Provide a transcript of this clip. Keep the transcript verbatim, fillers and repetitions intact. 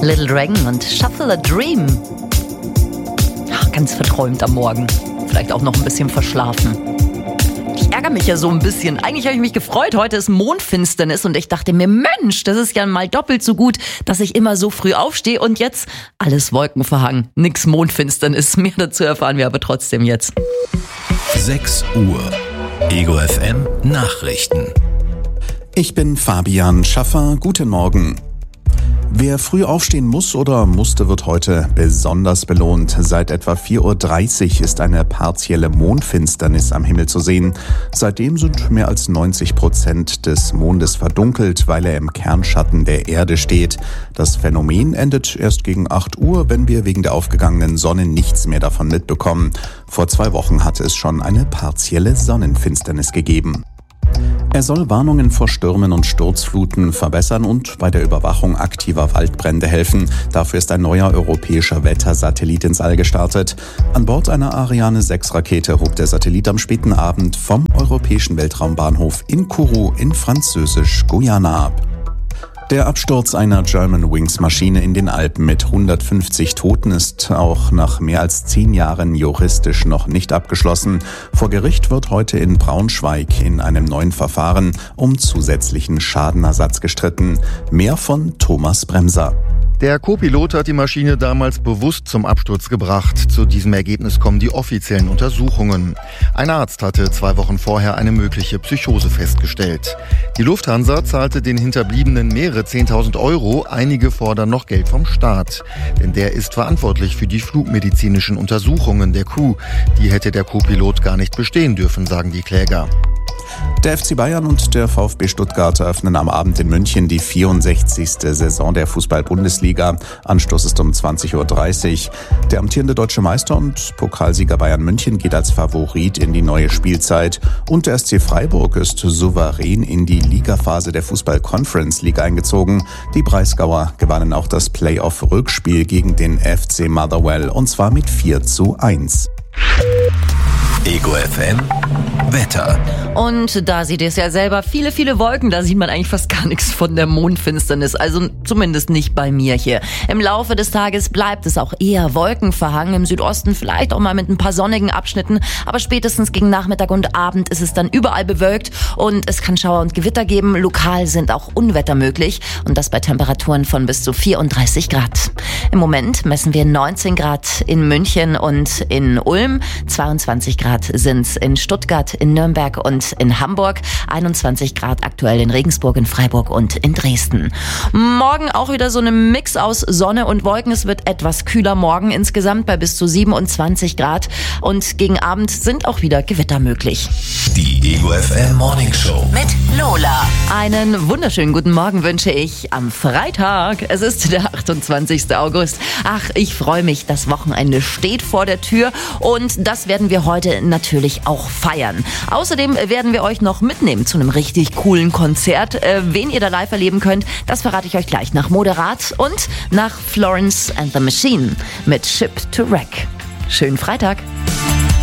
Little Dragon und Shuffle a Dream. Ach, ganz verträumt am Morgen. Vielleicht auch noch ein bisschen verschlafen. Ich ärgere mich ja so ein bisschen. Eigentlich habe ich mich gefreut, heute ist Mondfinsternis und ich dachte mir, Mensch, das ist ja mal doppelt so gut, dass ich immer so früh aufstehe und jetzt alles wolkenverhangen. Nix Mondfinsternis. Mehr dazu erfahren wir aber trotzdem jetzt. sechs Uhr. Ego F M Nachrichten. Ich bin Fabian Schaffer. Guten Morgen. Wer früh aufstehen muss oder musste, wird heute besonders belohnt. Seit etwa vier Uhr dreißig ist eine partielle Mondfinsternis am Himmel zu sehen. Seitdem sind mehr als neunzig Prozent des Mondes verdunkelt, weil er im Kernschatten der Erde steht. Das Phänomen endet erst gegen acht Uhr, wenn wir wegen der aufgegangenen Sonne nichts mehr davon mitbekommen. Vor zwei Wochen hatte es schon eine partielle Sonnenfinsternis gegeben. Er soll Warnungen vor Stürmen und Sturzfluten verbessern und bei der Überwachung aktiver Waldbrände helfen. Dafür ist ein neuer europäischer Wettersatellit ins All gestartet. An Bord einer Ariane sechs Rakete hob der Satellit am späten Abend vom europäischen Weltraumbahnhof in Kourou in Französisch-Guyana ab. Der Absturz einer Germanwings-Maschine in den Alpen mit hundertfünfzig Toten ist auch nach mehr als zehn Jahren juristisch noch nicht abgeschlossen. Vor Gericht wird heute in Braunschweig in einem neuen Verfahren um zusätzlichen Schadenersatz gestritten. Mehr von Thomas Bremser. Der Co-Pilot hat die Maschine damals bewusst zum Absturz gebracht. Zu diesem Ergebnis kommen die offiziellen Untersuchungen. Ein Arzt hatte zwei Wochen vorher eine mögliche Psychose festgestellt. Die Lufthansa zahlte den Hinterbliebenen mehrere zehntausend Euro. Einige fordern noch Geld vom Staat. Denn der ist verantwortlich für die flugmedizinischen Untersuchungen der Crew. Die hätte der Co-Pilot gar nicht bestehen dürfen, sagen die Kläger. Der F C Bayern und der VfB Stuttgart eröffnen am Abend in München die vierundsechzigste Saison der Fußball-Bundesliga. Anstoß ist um zwanzig Uhr dreißig. Der amtierende deutsche Meister und Pokalsieger Bayern München geht als Favorit in die neue Spielzeit. Und der S C Freiburg ist souverän in die Ligaphase der Fußball-Conference League eingezogen. Die Breisgauer gewannen auch das Playoff-Rückspiel gegen den F C Motherwell und zwar mit vier zu eins. Ego F M Wetter. Und da seht ihr es ja selber, viele, viele Wolken, da sieht man eigentlich fast gar nichts von der Mondfinsternis, also zumindest nicht bei mir hier. Im Laufe des Tages bleibt es auch eher wolkenverhangen, im Südosten vielleicht auch mal mit ein paar sonnigen Abschnitten, aber spätestens gegen Nachmittag und Abend ist es dann überall bewölkt und es kann Schauer und Gewitter geben, lokal sind auch Unwetter möglich und das bei Temperaturen von bis zu vierunddreißig Grad. Im Moment messen wir neunzehn Grad in München und in Ulm, zweiundzwanzig Grad sind's in Stuttgart, in Nürnberg und in Hamburg, einundzwanzig Grad aktuell in Regensburg, in Freiburg und in Dresden. Morgen auch wieder so ein Mix aus Sonne und Wolken. Es wird etwas kühler morgen insgesamt bei bis zu siebenundzwanzig Grad und gegen Abend sind auch wieder Gewitter möglich. Die Ego F M Morning Show mit Lola. Einen wunderschönen guten Morgen wünsche ich am Freitag. Es ist der achtundzwanzigste August. Ach, ich freue mich. Das Wochenende steht vor der Tür und das werden wir heute natürlich auch feiern. Außerdem werden wir euch noch mitnehmen zu einem richtig coolen Konzert. Äh, wen ihr da live erleben könnt, das verrate ich euch gleich nach Moderat und nach Florence and the Machine mit Ship to Wreck. Schönen Freitag.